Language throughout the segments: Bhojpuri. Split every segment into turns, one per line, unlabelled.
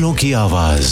दिलों की आवाज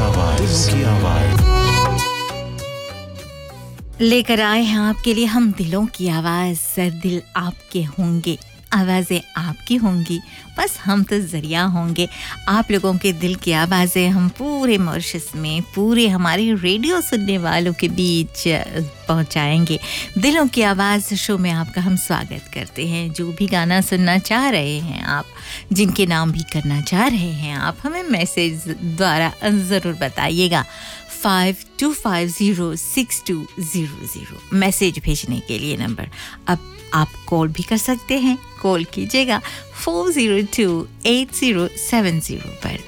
लेकर आए हैं आपके लिए हम दिलों की आवाज़। दिल आपके होंगे, आवाज़ें आपकी होंगी, बस हम तो ज़रिया होंगे। आप लोगों के दिल की आवाज़ें हम पूरे मॉरिशस में, पूरे हमारे रेडियो सुनने वालों के बीच पहुंचाएंगे। दिलों की आवाज़ शो में आपका हम स्वागत करते हैं। जो भी गाना सुनना चाह रहे हैं आप, जिनके नाम भी करना चाह रहे हैं आप, हमें मैसेज द्वारा ज़रूर बताइएगा। 52506200 मैसेज भेजने के लिए नंबर। अब आप कॉल भी कर सकते हैं। कॉल कीजिएगा 402-8070 पर,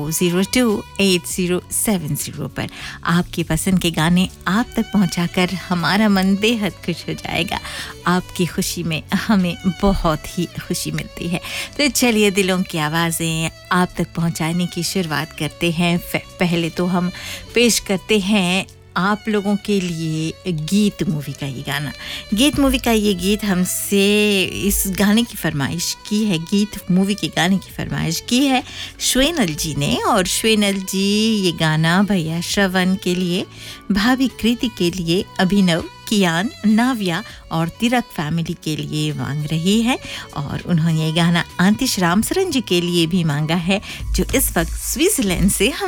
402-8070 पर। आपकी पसंद के गाने आप तक पहुंचाकर हमारा मन बेहद खुश हो जाएगा। आपकी खुशी में हमें बहुत ही खुशी मिलती है। तो चलिए दिलों की आवाज़ें आप तक पहुंचाने की शुरुआत करते हैं। पहले तो हम पेश करते हैं आप लोगों के लिए गीत मूवी का ये गाना। गीत मूवी का ये गीत हमसे इस गाने की फरमाइश की है, गीत मूवी के गाने की फरमाइश की है श्वेनल जी ने। और श्वेनल जी ये गाना भैया श्रवण के लिए, भाभी कृति के लिए, अभिनव, कियान, नाविया और तिरक फैमिली के लिए मांग रही है। और उन्होंने ये गाना आंतिश रामसरन जी के लिए भी मांगा है, जो इस वक्त स्विट्जरलैंड से